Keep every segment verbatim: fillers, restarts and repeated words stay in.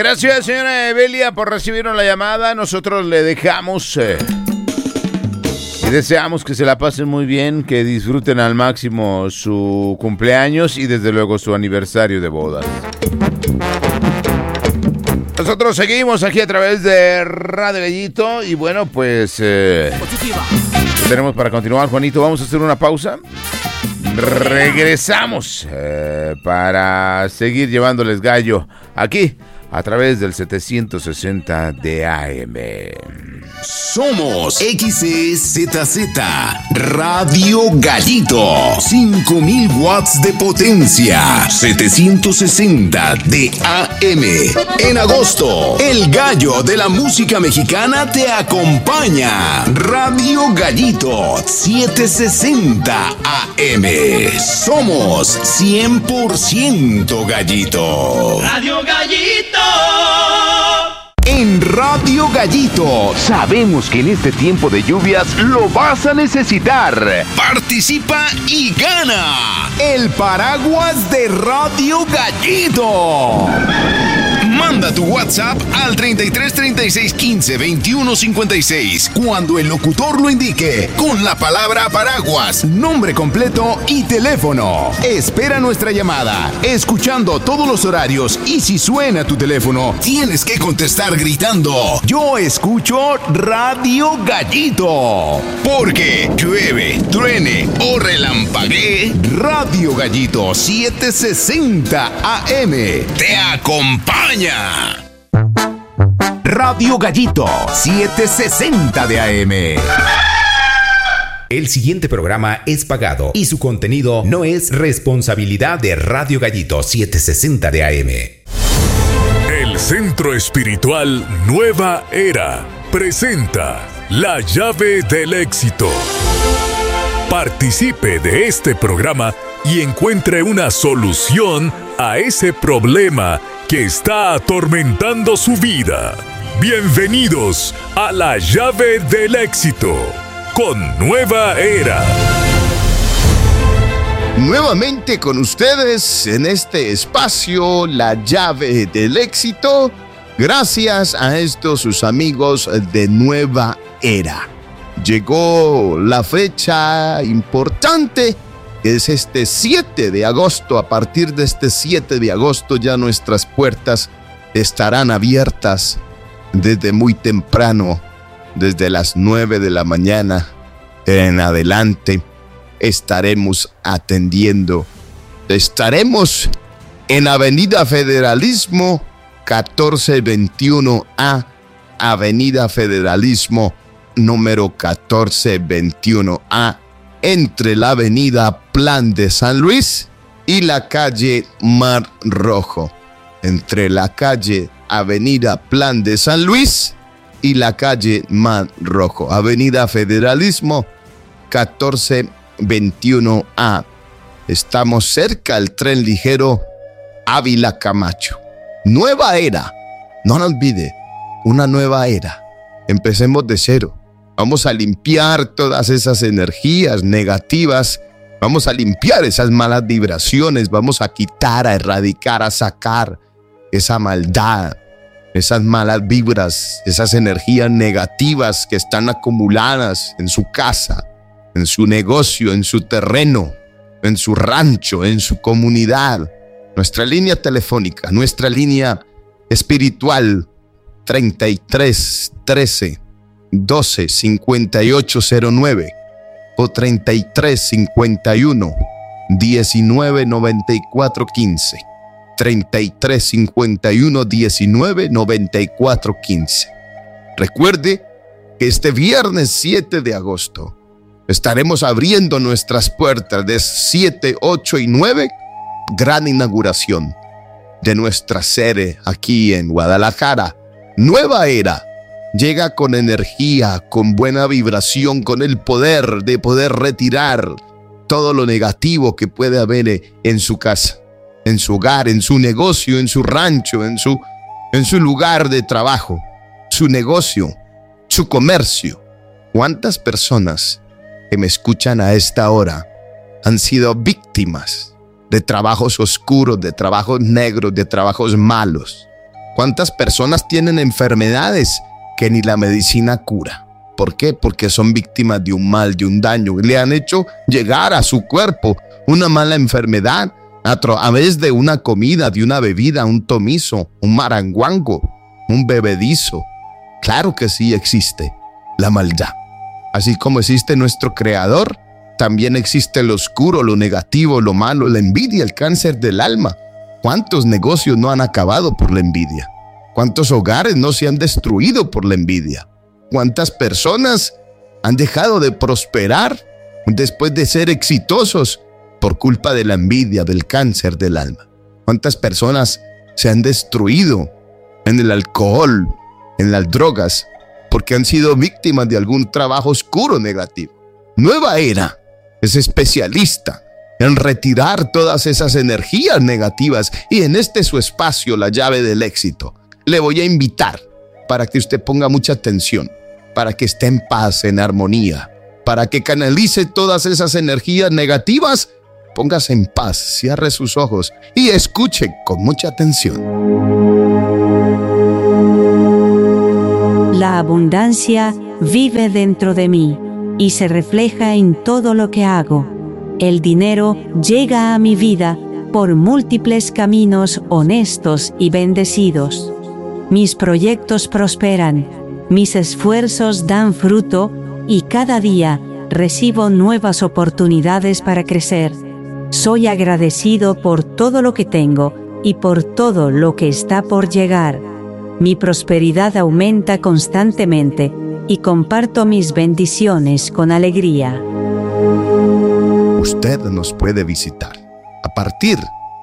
Gracias, señora Evelia, por recibirnos la llamada. Nosotros le dejamos eh, y deseamos que se la pasen muy bien, que disfruten al máximo su cumpleaños y desde luego su aniversario de bodas. Nosotros seguimos aquí a través de Radio Gallito y bueno, pues eh, ¿qué tenemos para continuar, Juanito? Vamos a hacer una pausa. Regresamos eh, para seguir llevándoles gallo aquí a través del setecientos sesenta de A M. Somos X E Z Z Radio Gallito. cinco mil watts de potencia. setecientos sesenta de A M. En agosto, el gallo de la música mexicana te acompaña. Radio Gallito setecientos sesenta A M. Somos cien por ciento gallito. Radio Gallito. En Radio Gallito sabemos que en este tiempo de lluvias lo vas a necesitar. Participa y gana el paraguas de Radio Gallito. Manda tu WhatsApp al treinta y tres, treinta y seis, quince, veintiuno, cincuenta y seis cuando el locutor lo indique con la palabra paraguas, nombre completo y teléfono. Espera nuestra llamada, escuchando todos los horarios, y si suena tu teléfono, tienes que contestar gritando: yo escucho Radio Gallito. Porque llueve, truene o relampaguee, Radio Gallito setecientos sesenta A M te acompaña. Radio Gallito setecientos sesenta de A M. El siguiente programa es pagado y su contenido no es responsabilidad de Radio Gallito setecientos sesenta de A M. El Centro Espiritual Nueva Era presenta La Llave del Éxito. Participe de este programa y encuentre una solución a ese problema que está atormentando su vida. Bienvenidos a La Llave del Éxito con Nueva Era. Nuevamente con ustedes en este espacio, La Llave del Éxito, gracias a estos sus amigos de Nueva Era. Llegó la fecha importante, que es este siete de agosto. A partir de este siete de agosto ya nuestras puertas estarán abiertas desde muy temprano, desde las nueve de la mañana en adelante. Estaremos atendiendo. Estaremos en Avenida Federalismo catorce veintiuno A, Avenida Federalismo número catorce veintiuno A, entre la avenida Plan de San Luis y la calle Mar Rojo. Entre la calle Avenida Plan de San Luis y la calle Mar Rojo. Avenida Federalismo catorce veintiuno A. Estamos cerca al tren ligero Ávila Camacho. Nueva era. No lo olvide, una nueva era. Empecemos de cero. Vamos a limpiar todas esas energías negativas. Vamos a limpiar esas malas vibraciones. Vamos a quitar, a erradicar, a sacar esa maldad, esas malas vibras, esas energías negativas que están acumuladas en su casa, en su negocio, en su terreno, en su rancho, en su comunidad. Nuestra línea telefónica, nuestra línea espiritual, treinta y tres, trece, doce, cincuenta y ocho cero nueve o treinta y tres, cincuenta y uno, diecinueve, noventa y cuatro, quince. treinta y tres, cincuenta y uno, diecinueve, noventa y cuatro, quince. Recuerde que este viernes siete de agosto estaremos abriendo nuestras puertas de siete, ocho y nueve. Gran inauguración de nuestra sede aquí en Guadalajara. Nueva era. Llega con energía, con buena vibración, con el poder de poder retirar todo lo negativo que puede haber en su casa, en su hogar, en su negocio, en su rancho, en su, en su lugar de trabajo, su negocio, su comercio. ¿Cuántas personas que me escuchan a esta hora han sido víctimas de trabajos oscuros, de trabajos negros, de trabajos malos? ¿Cuántas personas tienen enfermedades que ni la medicina cura? ¿Por qué? Porque son víctimas de un mal, de un daño. Le han hecho llegar a su cuerpo una mala enfermedad a través de una comida, de una bebida, un tomizo, un maranguango, un bebedizo. Claro que sí existe la maldad. Así como existe nuestro creador, también existe lo oscuro, lo negativo, lo malo, la envidia, el cáncer del alma. ¿Cuántos negocios no han acabado por la envidia? ¿Cuántos hogares no se han destruido por la envidia? ¿Cuántas personas han dejado de prosperar después de ser exitosos por culpa de la envidia, del cáncer del alma? ¿Cuántas personas se han destruido en el alcohol, en las drogas, porque han sido víctimas de algún trabajo oscuro negativo? Nueva Era es especialista en retirar todas esas energías negativas, y en este su espacio, la llave del éxito, le voy a invitar para que usted ponga mucha atención, para que esté en paz, en armonía, para que canalice todas esas energías negativas. Póngase en paz, cierre sus ojos y escuche con mucha atención. La abundancia vive dentro de mí y se refleja en todo lo que hago. El dinero llega a mi vida por múltiples caminos honestos y bendecidos. Mis proyectos prosperan, mis esfuerzos dan fruto y cada día recibo nuevas oportunidades para crecer. Soy agradecido por todo lo que tengo y por todo lo que está por llegar. Mi prosperidad aumenta constantemente y comparto mis bendiciones con alegría. Usted nos puede visitar a partir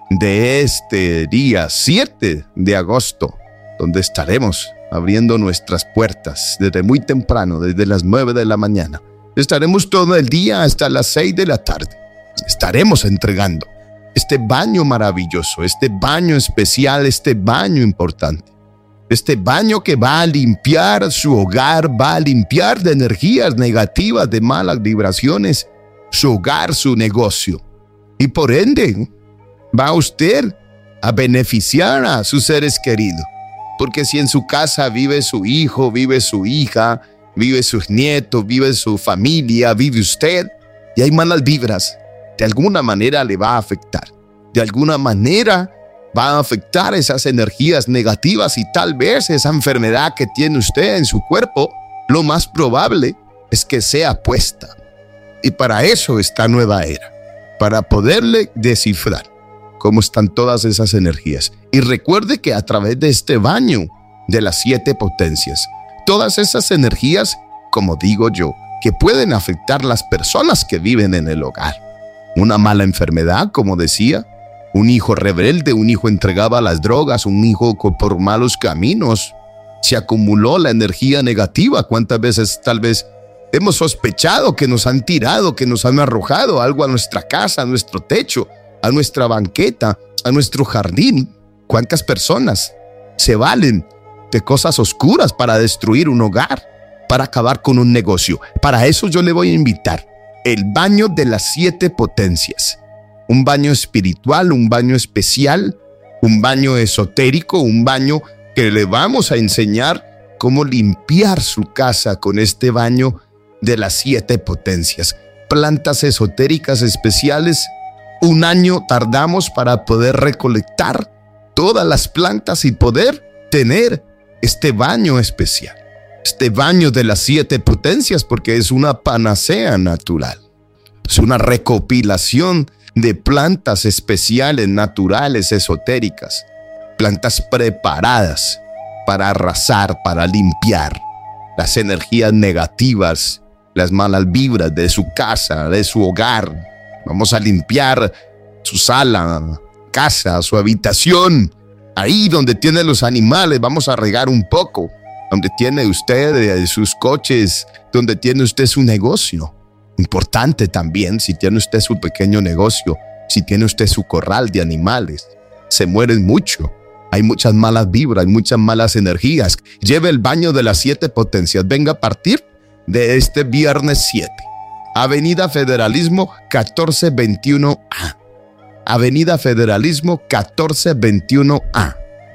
de este día siete de agosto, donde estaremos abriendo nuestras puertas desde muy temprano, desde las nueve de la mañana. Estaremos todo el día hasta las seis de la tarde. Estaremos entregando este baño maravilloso, este baño especial, este baño importante. Este baño que va a limpiar su hogar, va a limpiar de energías negativas, de malas vibraciones, su hogar, su negocio. Y por ende, va usted a beneficiar a sus seres queridos. Porque si en su casa vive su hijo, vive su hija, vive sus nietos, vive su familia, vive usted, y hay malas vibras, de alguna manera le va a afectar. De alguna manera va a afectar esas energías negativas, y tal vez esa enfermedad que tiene usted en su cuerpo, lo más probable es que sea puesta. Y para eso está Nueva Era, para poderle descifrar cómo están todas esas energías. Y recuerde que a través de este baño de las siete potencias, todas esas energías, como digo yo, que pueden afectar las personas que viven en el hogar. Una mala enfermedad, como decía, un hijo rebelde, un hijo entregado a las drogas, un hijo por malos caminos. Se acumuló la energía negativa. ¿Cuántas veces tal vez hemos sospechado que nos han tirado, que nos han arrojado algo a nuestra casa, a nuestro techo, a nuestra banqueta, a nuestro jardín? ¿Cuántas personas se valen de cosas oscuras para destruir un hogar, para acabar con un negocio? Para eso yo le voy a invitar el baño de las siete potencias. Un baño espiritual, un baño especial, un baño esotérico, un baño que le vamos a enseñar cómo limpiar su casa con este baño de las siete potencias. Plantas esotéricas especiales. Un año tardamos para poder recolectar todas las plantas y poder tener este baño especial. Este baño de las siete potencias, porque es una panacea natural. Es una recopilación de plantas especiales, naturales, esotéricas. Plantas preparadas para arrasar, para limpiar las energías negativas, las malas vibras de su casa, de su hogar. Vamos a limpiar su sala, casa, su habitación. Ahí donde tiene los animales, vamos a regar un poco. Donde tiene usted eh, sus coches, donde tiene usted su negocio. Importante también, si tiene usted su pequeño negocio, si tiene usted su corral de animales. Se mueren mucho. Hay muchas malas vibras, hay muchas malas energías. Lleve el baño de las siete potencias. Venga a partir de este viernes siete. Avenida Federalismo catorce veintiuno A. Avenida Federalismo catorce veintiuno A.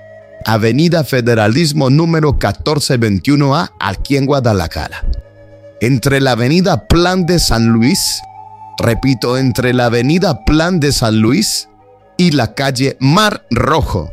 Avenida Federalismo número catorce veintiuno A, aquí en Guadalajara. Entre la Avenida Plan de San Luis, repito, entre la Avenida Plan de San Luis y la calle Mar Rojo.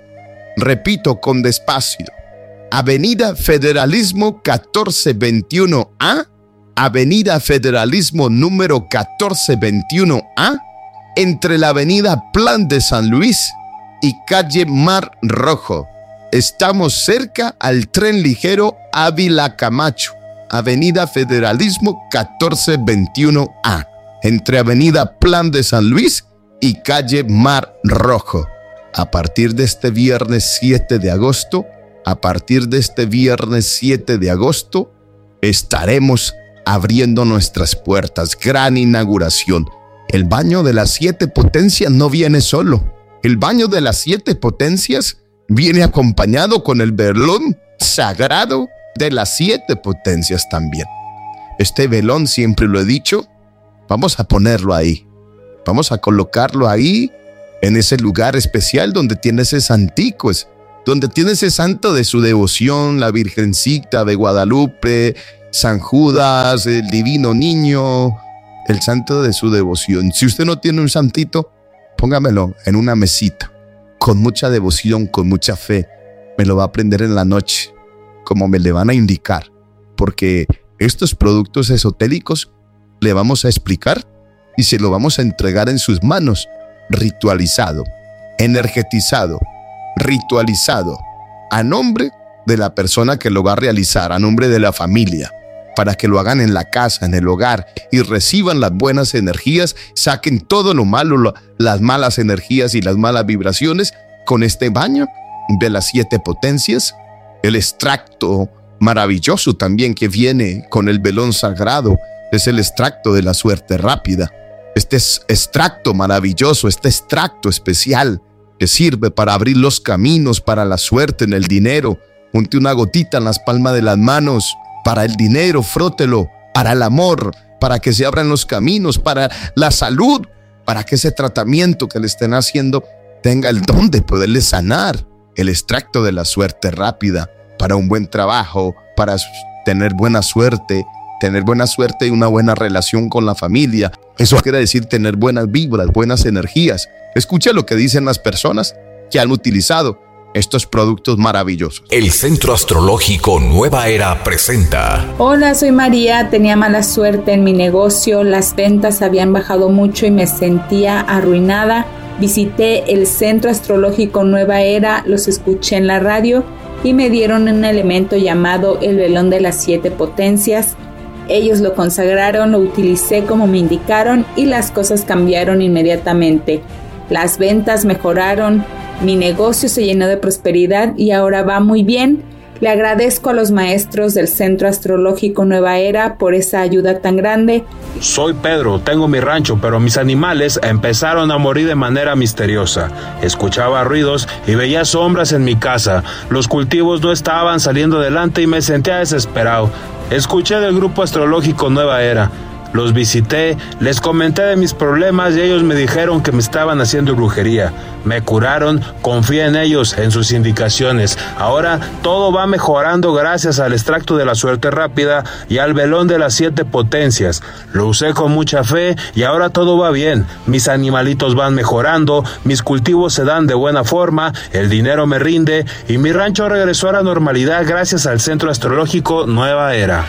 Repito con despacio. Avenida Federalismo catorce veintiuno A, Avenida Federalismo número catorce veintiuno A, entre la Avenida Plan de San Luis y calle Mar Rojo. Estamos cerca al tren ligero Ávila Camacho. Avenida Federalismo catorce veintiuno A, entre Avenida Plan de San Luis y calle Mar Rojo. A partir de este viernes siete de agosto, a partir de este viernes siete de agosto, estaremos abriendo nuestras puertas. Gran inauguración. El baño de las siete potencias no viene solo. El baño de las siete potencias viene acompañado con el velón sagrado de las siete potencias también. Este velón, siempre lo he dicho, vamos a ponerlo ahí. Vamos a colocarlo ahí, en ese lugar especial donde tiene ese santico, donde tiene ese santo de su devoción, la Virgencita de Guadalupe, San Judas, el Divino Niño, el santo de su devoción. Si usted no tiene un santito, póngamelo en una mesita, con mucha devoción, con mucha fe. Me lo va a prender en la noche, como me le van a indicar, porque estos productos esotéricos le vamos a explicar y se lo vamos a entregar en sus manos, ritualizado, energetizado, ritualizado, a nombre de la persona que lo va a realizar, a nombre de la familia, para que lo hagan en la casa, en el hogar, y reciban las buenas energías, saquen todo lo malo, lo, las malas energías y las malas vibraciones con este baño de las siete potencias. El extracto maravilloso también que viene con el velón sagrado es el extracto de la suerte rápida. Este es extracto maravilloso, este extracto especial que sirve para abrir los caminos para la suerte en el dinero. Unte una gotita en las palmas de las manos para el dinero, frótelo, para el amor, para que se abran los caminos, para la salud, para que ese tratamiento que le estén haciendo tenga el don de poderle sanar. El extracto de la suerte rápida, para un buen trabajo, para tener buena suerte, tener buena suerte y una buena relación con la familia. Eso quiere decir tener buenas vibras, buenas energías. Escucha lo que dicen las personas que han utilizado estos productos maravillosos. El Centro Astrológico Nueva Era presenta. Hola, soy María. Tenía mala suerte en mi negocio. Las ventas habían bajado mucho y me sentía arruinada. Visité el Centro Astrológico Nueva Era, los escuché en la radio y me dieron un elemento llamado el velón de las siete potencias. Ellos lo consagraron, lo utilicé como me indicaron y las cosas cambiaron inmediatamente. Las ventas mejoraron, mi negocio se llenó de prosperidad y ahora va muy bien. Le agradezco a los maestros del Centro Astrológico Nueva Era por esa ayuda tan grande. Soy Pedro, tengo mi rancho, pero mis animales empezaron a morir de manera misteriosa. Escuchaba ruidos y veía sombras en mi casa. Los cultivos no estaban saliendo adelante y me sentía desesperado. Escuché del grupo astrológico Nueva Era. Los visité, les comenté de mis problemas y ellos me dijeron que me estaban haciendo brujería. Me curaron, confié en ellos, en sus indicaciones. Ahora todo va mejorando gracias al extracto de la suerte rápida y al velón de las siete potencias. Lo usé con mucha fe y ahora todo va bien. Mis animalitos van mejorando, mis cultivos se dan de buena forma, el dinero me rinde y mi rancho regresó a la normalidad gracias al Centro Astrológico Nueva Era.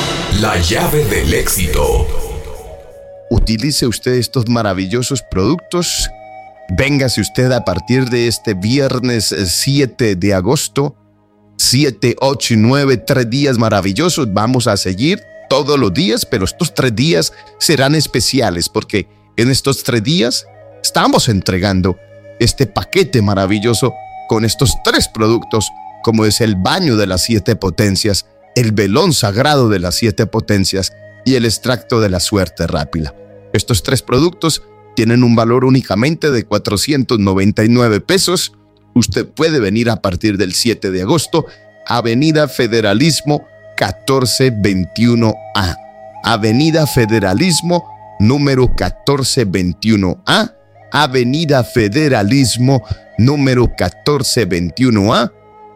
La llave del éxito. Utilice usted estos maravillosos productos. Véngase usted a partir de este viernes siete de agosto. siete, ocho y nueve, tres días maravillosos. Vamos a seguir todos los días, pero estos tres días serán especiales porque en estos tres días estamos entregando este paquete maravilloso con estos tres productos, como es el baño de las siete potencias, el velón sagrado de las siete potencias y el extracto de la suerte rápida. Estos tres productos tienen un valor únicamente de cuatrocientos noventa y nueve pesos. Usted puede venir a partir del siete de agosto, Avenida Federalismo catorce veintiuno A. Avenida Federalismo número catorce veintiuno A. Avenida Federalismo número catorce veintiuno A.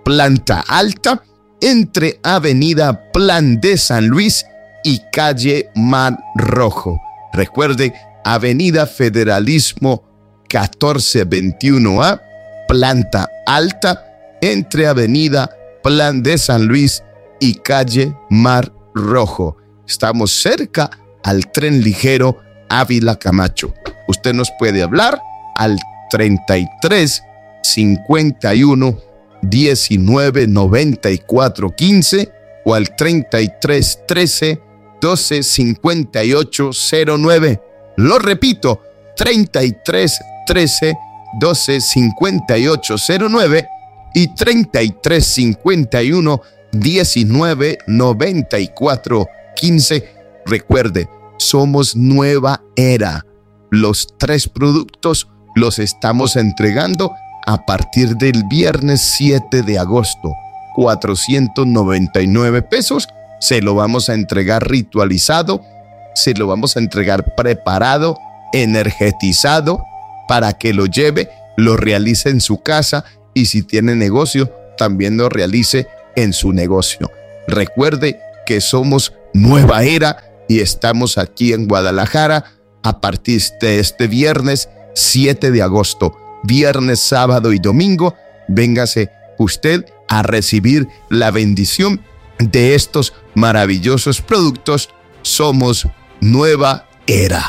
planta alta, entre Avenida Plan de San Luis y calle Mar Rojo. Recuerde, Avenida Federalismo catorce veintiuno A, planta alta, entre Avenida Plan de San Luis y calle Mar Rojo. Estamos cerca al tren ligero Ávila Camacho. Usted nos puede hablar al treinta y tres, cincuenta y uno, diecinueve, noventa y cuatro, quince o al treinta y tres, trece, doce, cincuenta y ocho, cero nueve. Lo repito, treinta y tres, trece, doce, cincuenta y ocho, cero nueve y treinta y tres, cincuenta y uno, diecinueve, noventa y cuatro, quince. Recuerde, somos Nueva Era. Los tres productos los estamos entregando a partir del viernes siete de agosto. cuatrocientos noventa y nueve pesos. Se lo vamos a entregar ritualizado, se lo vamos a entregar preparado, energetizado, para que lo lleve, lo realice en su casa y si tiene negocio, también lo realice en su negocio. Recuerde que somos Nueva Era y estamos aquí en Guadalajara a partir de este viernes siete de agosto. Viernes, sábado y domingo, véngase usted a recibir la bendición de estos maravillosos productos. Somos Nueva Era.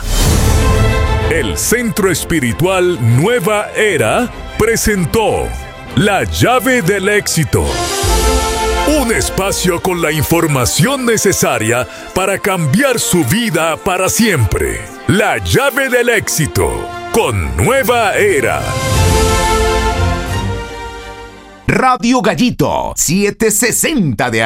El Centro Espiritual Nueva Era presentó La Llave del Éxito. Un espacio con la información necesaria para cambiar su vida para siempre. La Llave del Éxito con Nueva Era. Radio Gallito, setecientos sesenta de